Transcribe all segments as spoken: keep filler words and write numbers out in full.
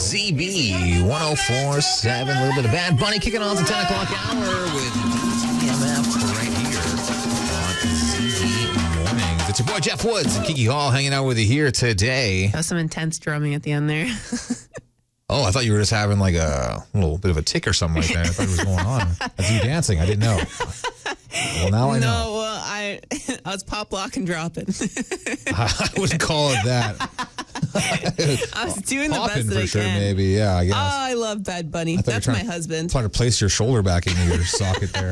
Z B one oh four point seven. A little bit of Bad Bunny kicking on the ten o'clock hour with D T M F right here on Z B Mornings. It's your boy Jeff Woods and Kiki Hall hanging out with you here today. That was some intense drumming at the end there. Oh, I thought you were just having like a little bit of a tick or something like that. I thought it was going on. That's you dancing. I didn't know. Well, now I know. No, well, I I was pop, lock, and dropping. I wouldn't call it that. I was doing the Popping best that for I sure, can. maybe. Yeah, I guess. Oh, I love Bad Bunny. I thought you were That's trying- my husband. Trying to place your shoulder back into your socket there.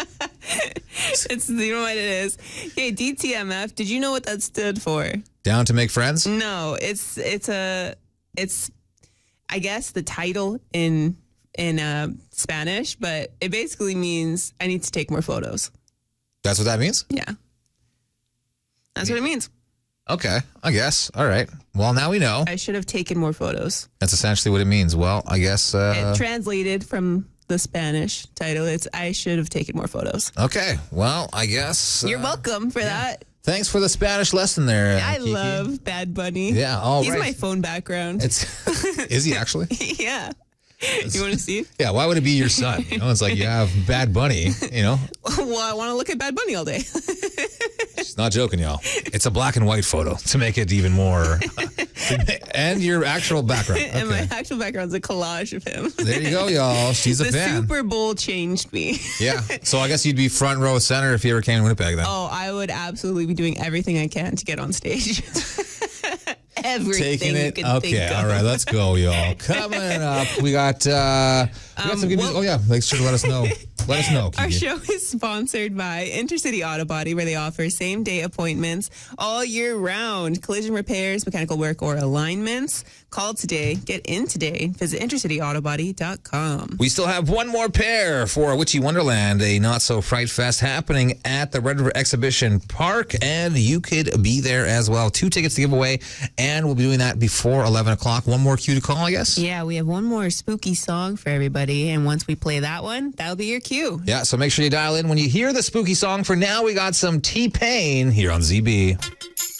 It's, you know what it is? Okay, D T M F. Did you know what that stood for? Down to make friends? No, it's it's a it's I guess the title in in uh, Spanish, but it basically means I need to take more photos. That's what that means? Yeah, that's what it means. Okay, I guess. All right. Well, now we know. I should have taken more photos. That's essentially what it means. Well, I guess. Uh, It translated from the Spanish title, it's I should have taken more photos. okay. Well, I guess. You're uh, welcome for that. Thanwant for the Spanish lesson there. Uh, I Kiki. love Bad Bunny. Yeah, all He's right. my phone background. It's is he actually? Yeah. You want to see? Yeah. Why would it be your son? You know, it's like you have Bad Bunny. You know, Well, I want to look at Bad Bunny all day. she's not joking, y'all. It's a black and white photo to make it even more. And your actual background. And my Okay. actual background's a collage of him. There you go, y'all. She's a The fan. Super Bowl changed me. Yeah. So I guess you'd be front row center if you ever came to Winnipeg then. Oh, I would absolutely be doing everything I can to get on stage. Everything Taking you it. can Okay. think of. All right. Let's go, y'all. Coming up, we got, uh, we got Um, some good well- news. Oh, yeah. Make sure to let us know. Let us know. Our Kiki. show is sponsored by Intercity Auto Body, where they offer same-day appointments all year round. Collision repairs, mechanical work, or alignments. Call today. Get in today. Visit intercity auto body dot com. We still have one more pair for Witchy Wonderland, a not-so-fright fest happening at the Red River Exhibition Park, and you could be there as well. Two tickets to give away, and we'll be doing that before eleven o'clock. One more cue to call, I guess? Yeah, we have one more spooky song for everybody, and once we play that one, that'll be your cue. Yeah, so make sure you dial in when you hear the spooky song. For now, we got some T-Pain here on Z B.